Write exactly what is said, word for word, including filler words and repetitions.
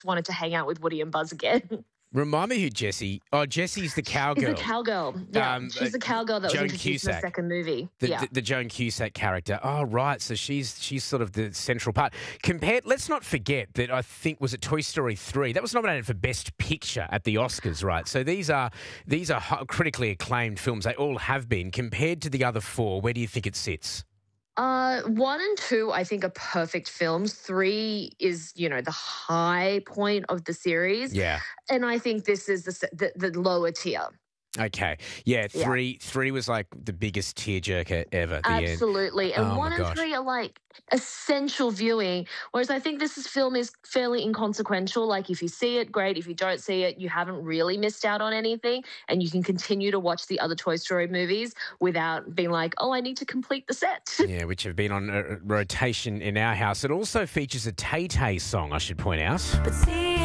wanted to hang out with Woody and Buzz again. Remind me who Jessie... Oh, Jessie's the cowgirl. She's a cowgirl. Yeah, Um, she's the uh, cowgirl that Joan was introduced in the Cusack. second movie. The, yeah. the, the Joan Cusack character. Oh, right. So she's she's sort of the central part. Compared, let's not forget that I think, was it Toy Story three? That was nominated for Best Picture at the Oscars, right? So these are these are hi- critically acclaimed films. They all have been. Compared to the other four, where do you think it sits? Uh, one and two, I think, are perfect films. Three is, you know, the high point of the series. Yeah. And I think this is the se- the, the lower tier. Okay. Yeah, Yeah. three three was like the biggest tearjerker ever at the end. Absolutely. And Oh, one my and gosh. three are like essential viewing. Whereas I think this is, film is fairly inconsequential. Like if you see it, great. If you don't see it, you haven't really missed out on anything. And you can continue to watch the other Toy Story movies without being like, oh, I need to complete the set. Yeah, which have been on uh, rotation in our house. It also features a Tay Tay song, I should point out. But see